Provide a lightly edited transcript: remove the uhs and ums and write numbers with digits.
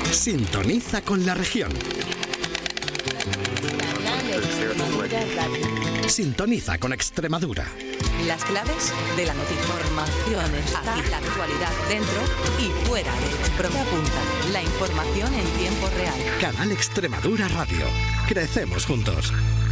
Sintoniza con la región. Sintoniza con Extremadura. Las claves de la notiformación está aquí, la actualidad dentro y fuera de Extremadura. Punta la información en tiempo real. Canal Extremadura Radio. Crecemos juntos.